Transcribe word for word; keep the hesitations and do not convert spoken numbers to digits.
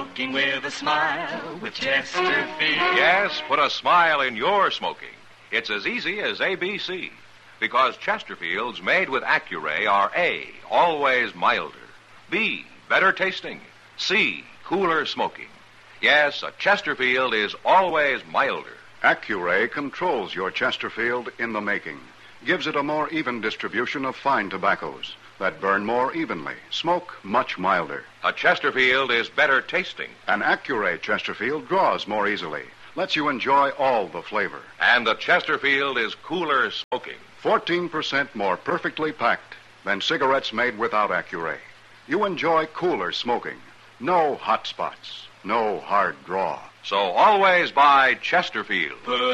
smoking with a smile with Chesterfield. Yes, put a smile in your smoking. It's as easy as A B C. Because Chesterfields made with Accuray are A, always milder, B, better tasting, C, cooler smoking. Yes, a Chesterfield is always milder. Accuray controls your Chesterfield in the making. Gives it a more even distribution of fine tobaccos that burn more evenly, smoke much milder. A Chesterfield is better tasting. An Accuray Chesterfield draws more easily, lets you enjoy all the flavor. And the Chesterfield is cooler smoking. fourteen percent more perfectly packed than cigarettes made without Accuray. You enjoy cooler smoking. No hot spots, no hard draw. So always buy Chesterfield.